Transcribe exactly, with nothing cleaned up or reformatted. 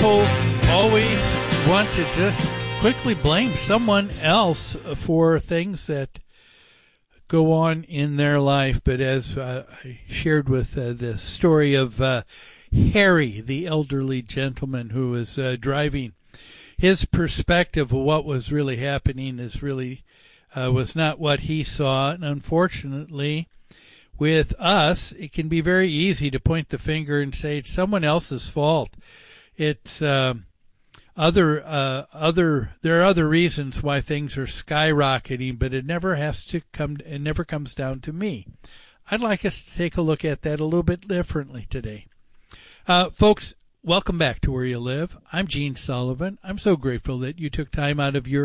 people always want to just quickly blame someone else for things that go on in their life. But as uh, I shared with uh, the story of uh, Harry, the elderly gentleman who was uh, driving, his perspective of what was really happening is really uh, was not what he saw. And unfortunately, with us, it can be very easy to point the finger and say it's someone else's fault. It's uh, other uh, other. There are other reasons why things are skyrocketing, but it never has to come. It never comes down to me. I'd like us to take a look at that a little bit differently today, uh, folks. Welcome back to Where You Live. I'm Gene Sullivan. I'm so grateful that you took time out of your